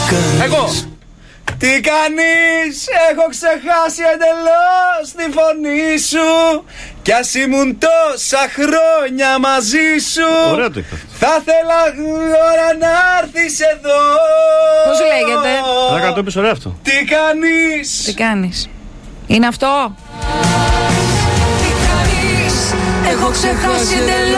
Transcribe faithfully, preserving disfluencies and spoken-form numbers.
Εγώ. Τι κάνεις, έχω ξεχάσει εντελώς τη φωνή σου. Κι ας ήμουν τόσα χρόνια μαζί σου. Ωραία το είπα. Θα ήθελα ώρα να έρθεις εδώ. Πώς λέγεται? Άρα το είπες ωραία αυτό. Τι κάνεις. Τι κάνεις? Είναι αυτό? Τι κάνεις, έχω ξεχάσει εντελώς